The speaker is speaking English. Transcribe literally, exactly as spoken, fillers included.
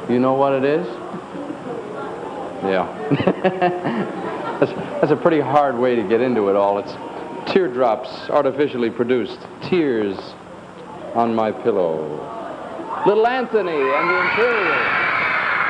You know what it is? Yeah. that's, that's a pretty hard way to get into it all. It's teardrops artificially produced. Tears on my pillow. Little Anthony and the Imperials.